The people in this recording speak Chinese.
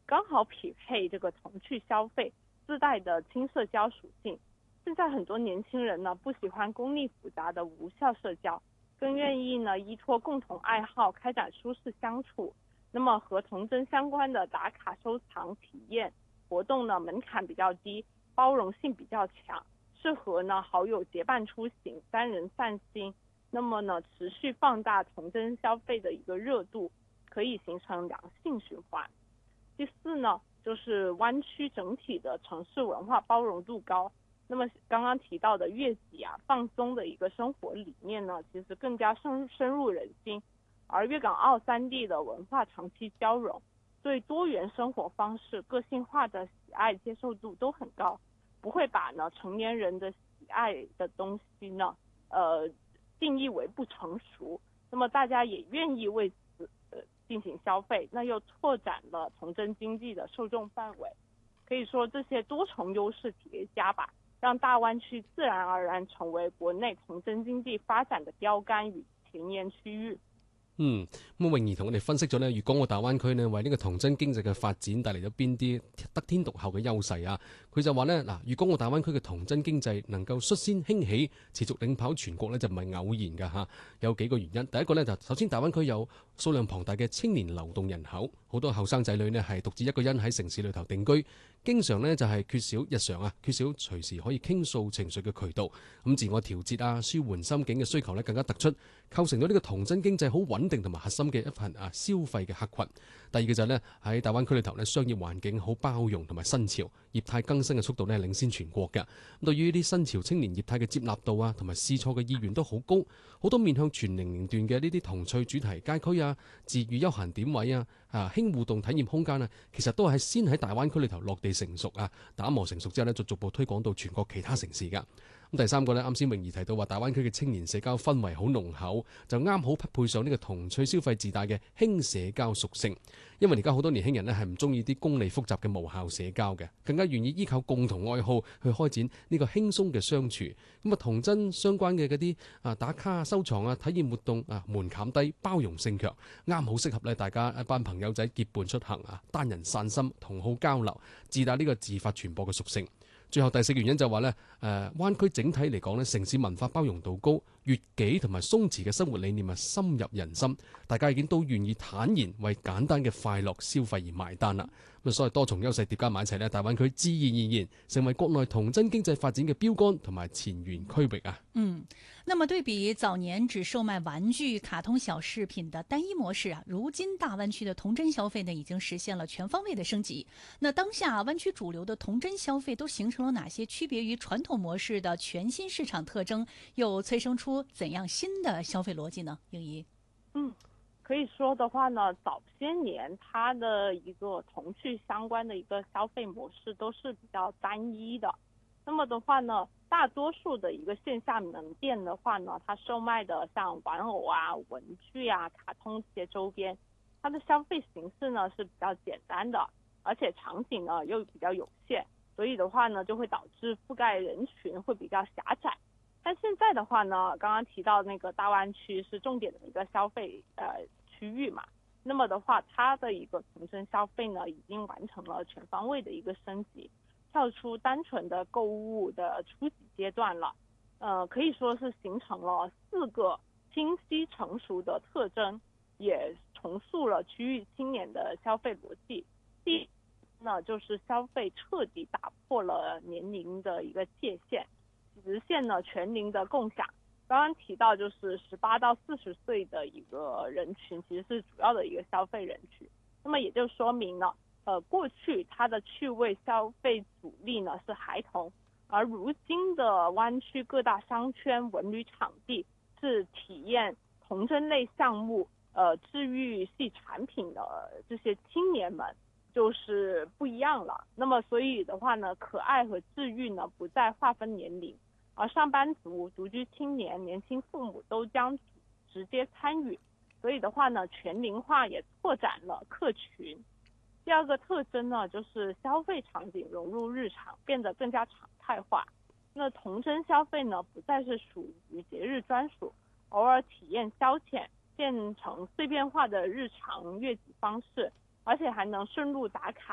刚好匹配这个童趣消费自带的轻社交属性。现在很多年轻人呢不喜欢功利复杂的无效社交，更愿意呢依托共同爱好开展舒适相处。那么和童真相关的打卡收藏体验活动呢，门槛比较低，包容性比较强，适合呢好友结伴出行，单人散心。那么呢持续放大童真消费的一个热度，可以形成良性循环。第四呢，就是湾区整体的城市文化包容度高。那么刚刚提到的悦己放松的一个生活理念呢，其实更加深入人心。而粤港澳三地的文化长期交融，对多元生活方式、个性化的喜爱接受度都很高，不会把呢成年人的喜爱的东西呢，定义为不成熟。那么大家也愿意为此进行消费，那又拓展了童真经济的受众范围。可以说这些多重优势叠加吧，让大湾區自然而然成為國內童真經濟發展的標杆與前沿區域。 咁泳兒同我哋分析咗呢粵港澳大灣區呢為呢個童真經濟嘅發展帶嚟咗邊啲得天獨厚嘅優勢啊？佢就話呢粵港澳大灣區嘅童真經濟能夠率先興起，持續領跑全國呢就唔係偶然㗎嚇，有幾個原因。第一個呢，就首先大灣區有數量龐大嘅青年流動人口，好多後生仔女呢係獨自一個人喺城市裏頭定居，經常呢就係缺少日常缺少隨時可以傾訴情緒嘅渠道，咁自我調節舒緩心境嘅需求呢更加突出，構成咗呢個童真經濟好穩定同埋核心嘅一份消費嘅客群。第二個就係呢喺大灣區裏頭呢商業環境好包容同埋新潮，業態更新嘅速度呢領先全國嘅。咁對於啲新潮青年業態嘅接納度同埋試錯嘅意願都好高，好多面向全年齡段嘅呢啲童趣主題街區自娛休閒點位輕互動體驗空間其實都係先喺大灣區裏頭落地成熟打磨成熟之後呢，就逐步推廣到全國其他城市㗎。咁第三個呢，啱先泳兒提到話大灣區嘅青年社交氛圍好濃厚，就啱好匹配上呢個童趣消費自帶嘅輕社交屬性。因為而家好多年輕人呢係唔中意啲功利複雜嘅無效社交嘅，更加願意依靠共同愛好去開展呢個輕鬆嘅相處。咁童真相關嘅嗰啲打卡收藏體驗活動門檻低，包容性強，啱好適合呢大家一班朋友仔結伴出行單人散心，同好交流，自帶呢個自發傳播嘅屬性。最後第四個原因就話呢灣區整體嚟講呢城市文化包容度高，悅己同埋鬆弛嘅生活理念深入人心，大家已經都願意坦然為簡單嘅快樂消費而埋單啦。咁所謂多重優勢疊加埋一齊呢，大灣區自然而然成為國內童真經濟發展嘅標杆同埋前沿區域那麼對比早年只售賣玩具、卡通小飾品的單一模式如今大灣區的童真消費呢已經實現了全方位的升級。那當下灣區主流的童真消費都形成了哪些區別於傳統模式的全新市場特徵，又催生出怎樣新的消費邏輯呢？泳兒？ 可以說的話呢，早些年它的一個童趣相關的一個消費模式都是比較單一的。那麼的話呢，大多數的一個線下門店的話呢，它售賣的像玩偶文具卡通這些周邊，它的消費形式呢是比較簡單的，而且場景呢又比較有限，所以的話呢就會導致覆蓋人群會比較狹窄。但現在的話呢，剛剛提到那個大灣區是重點的一個消費區域嘛，那麼的話它的一個童真消費呢已經完成了全方位的一個升級，跳出單純的購物的初級階段了。可以說是形成了4個清晰成熟的特徵，也重塑了區域青年的消費邏輯。第一呢，就是消費徹底打破了年齡的一個界限，實現了全齡的共享。剛剛提到就是18到40歲的一個人群其實是主要的一個消費人群，那麼也就說明了過去它的趣味消費主力呢是孩童，而如今的灣區各大商圈文旅場地是體驗童真類項目治癒系產品的這些青年們就是不一樣了。那麼所以的話呢，可愛和治癒呢不再劃分年齡，而上班族、獨居青年、年輕父母都將直接參與，所以的話呢，全齡化也拓展了客群。第二個特徵呢，就是消費場景融入日常，變得更加常態化。那童真消費呢，不再是屬於節日專屬，偶爾體驗消遣，變成碎片化的日常悅己方式，而且還能順路打卡。